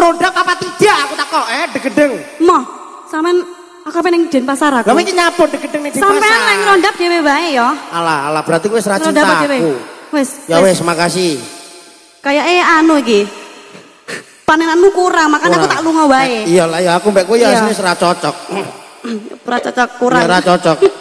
ngerondap apa tidak aku takok Degedeng. Moh, sampean aku pengen Denpasar aku. Lah iki nyaput Degedeng ning Denpasar. Sampean lek ngerondap dhewe wae ya. Alah, berarti kowe wis ra cinta aku. Wis. Ya wis, makasih. Kayak anu iki. Panenanmu kurang, makanya aku tak lunga wae. Iyalah ya aku mbek kowe ya asline ora cocok. Ora cocok kurang. Ora cocok.